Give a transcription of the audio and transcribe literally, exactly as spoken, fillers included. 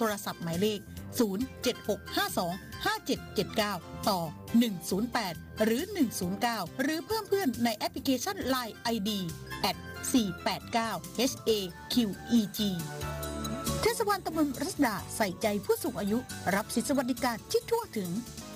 ทรศัพท์หมายเลขศูนย์ เจ็ด หก ห้า สอง ห้า เจ็ด เจ็ด เก้าต่อหนึ่งศูนย์แปดหรือหนึ่งศูนย์เก้าหรือเพิ่มเพื่อนในแอปพลิเคชัน ไลน์ ไอ ดี แอท สี่ แปด เก้า เอช เอ คิว อี จี เทศบาลตำบลรัศดาใส่ใจผู้สูงอายุรับสิทธิสวัสดิการที่ทั่วถึง